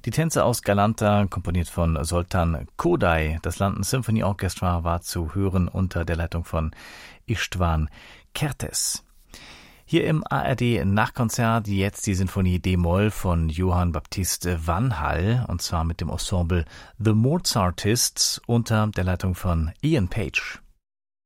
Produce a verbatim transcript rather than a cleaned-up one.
Die Tänze aus Galanta, komponiert von Zoltán Kodály. Das London Symphony Orchestra war zu hören unter der Leitung von István Kertész. Hier im A R D-Nachkonzert jetzt die Sinfonie D-Moll von Johann Baptist van Hall, und zwar mit dem Ensemble The Mozartists unter der Leitung von Ian Page.